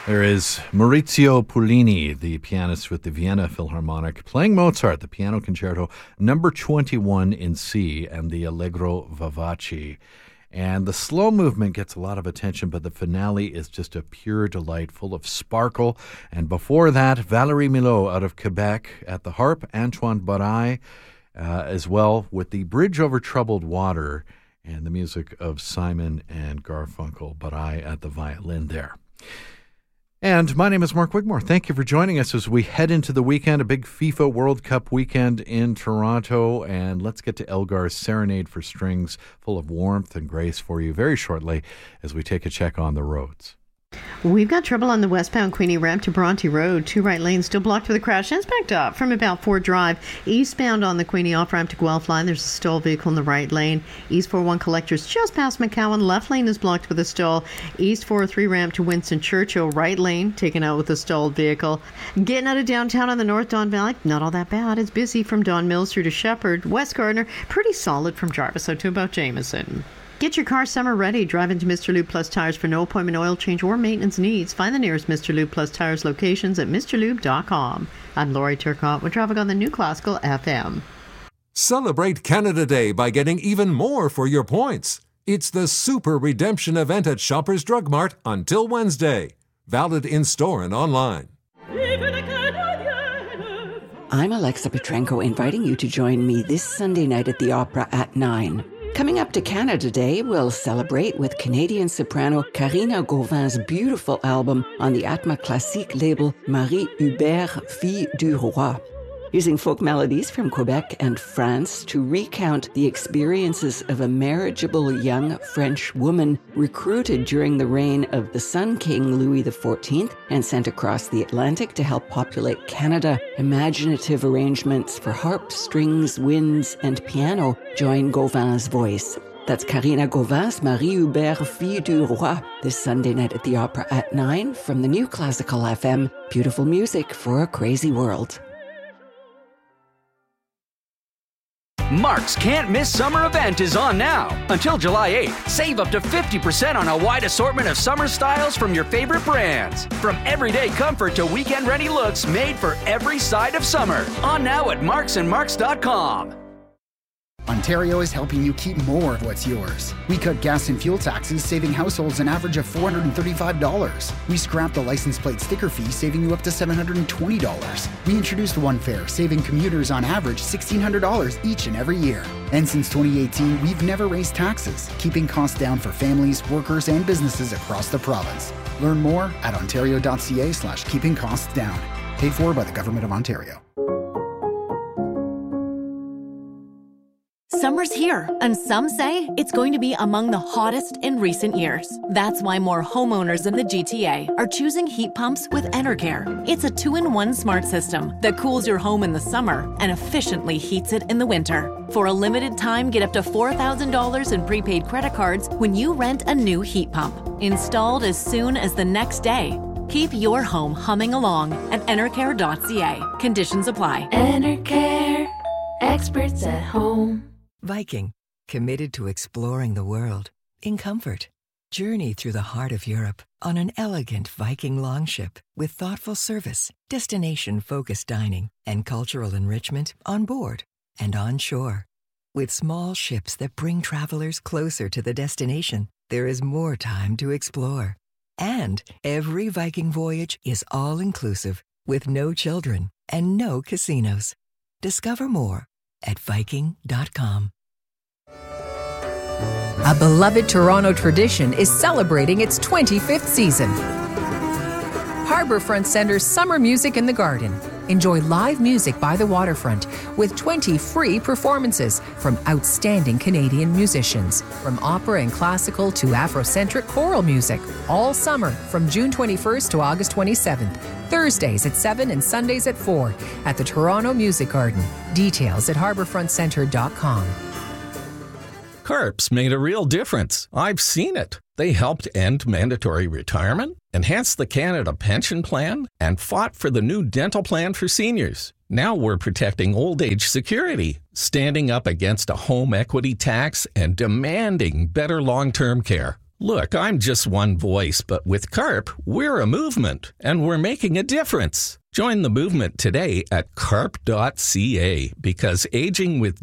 There is Maurizio Pollini, the pianist with the Vienna Philharmonic, playing Mozart, the Piano Concerto number 21 in C, and the Allegro Vivace. And the slow movement gets a lot of attention, but the finale is just a pure delight, full of sparkle. And before that, Valérie Milhaud out of Quebec at the harp, Antoine Baraille as well with the Bridge Over Troubled Water, and the music of Simon and Garfunkel, Baraille at the violin there. And my name is Mark Wigmore. Thank you for joining us as we head into the weekend, a big FIFA World Cup weekend in Toronto. And let's get to Elgar's Serenade for Strings, full of warmth and grace for you very shortly as we take a check on the roads. We've got trouble on the westbound Queenie ramp to Bronte Road. 2 right lanes still blocked with a crash. And it's backed up from about Ford Drive. Eastbound on the Queenie off-ramp to Guelph line, there's a stalled vehicle in the right lane. East 401 collectors just past McCowan. Left lane is blocked with a stall. East 403 ramp to Winston Churchill. Right lane taken out with a stalled vehicle. Getting out of downtown on the North Don Valley, not all that bad. It's busy from Don Mills through to Shepherd. West Gardner, pretty solid from Jarvis to about Jameson. Get your car summer ready. Drive into Mr. Lube Plus Tires for no appointment oil change or maintenance needs. Find the nearest Mr. Lube Plus Tires locations at mrlube.com. I'm Lori Turcotte with traffic on the New Classical FM. Celebrate Canada Day by getting even more for your points. It's the Super Redemption event at Shoppers Drug Mart until Wednesday. Valid in-store and online. I'm Alexa Petrenko, inviting you to join me this Sunday night at the Opera at 9. Coming up to Canada Day, we'll celebrate with Canadian soprano Karina Gauvin's beautiful album on the Atma Classique label Marie Hubert, Fille du Roi. Using folk melodies from Quebec and France to recount the experiences of a marriageable young French woman recruited during the reign of the Sun King Louis XIV and sent across the Atlantic to help populate Canada. Imaginative arrangements for harp, strings, winds, and piano join Gauvin's voice. That's Karina Gauvin's Marie Hubert, Fille du Roi, this Sunday night at the Opera at 9 from the New Classical FM. Beautiful music for a crazy world. Mark's Can't Miss Summer event is on now. Until July 8th, save up to 50% on a wide assortment of summer styles from your favorite brands. From everyday comfort to weekend-ready looks made for every side of summer. On now at marksandmarks.com. Ontario is helping you keep more of what's yours. We cut gas and fuel taxes, saving households an average of $435. We scrapped the license plate sticker fee, saving you up to $720. We introduced One Fare, saving commuters on average $1,600 each and every year. And since 2018, we've never raised taxes, keeping costs down for families, workers, and businesses across the province. Learn more at ontario.ca/keeping costs down. Paid for by the Government of Ontario. Summer's here, and some say it's going to be among the hottest in recent years. That's why more homeowners in the GTA are choosing heat pumps with Enercare. It's a 2-in-1 smart system that cools your home in the summer and efficiently heats it in the winter. For a limited time, get up to $4,000 in prepaid credit cards when you rent a new heat pump. Installed as soon as the next day. Keep your home humming along at enercare.ca. Conditions apply. Enercare. Experts at home. Viking, committed to exploring the world in comfort. Journey through the heart of Europe on an elegant Viking longship with thoughtful service, destination-focused dining, and cultural enrichment on board and on shore. With small ships that bring travelers closer to the destination, there is more time to explore. And every Viking voyage is all-inclusive with no children and no casinos. Discover more at Viking.com. A beloved Toronto tradition is celebrating its 25th season. Harbourfront Centre's Summer Music in the Garden. Enjoy live music by the waterfront with 20 free performances from outstanding Canadian musicians. From opera and classical to Afrocentric choral music. All summer from June 21st to August 27th. Thursdays at 7 and Sundays at 4 at the Toronto Music Garden. Details at harbourfrontcentre.com. CARPS made a real difference. I've seen it. They helped end mandatory retirement, enhanced the Canada Pension Plan, and fought for the new dental plan for seniors. Now we're protecting old age security, standing up against a home equity tax, and demanding better long-term care. Look, I'm just one voice, but with CARP, we're a movement, and we're making a difference. Join the movement today at carp.ca, because aging with